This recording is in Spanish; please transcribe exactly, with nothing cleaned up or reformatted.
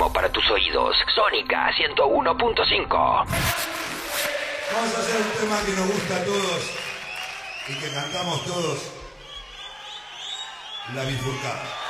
ritmo para tus oídos. Sónica ciento uno punto cinco. Vamos a hacer un tema que nos gusta a todos y que cantamos todos. La bifurcada.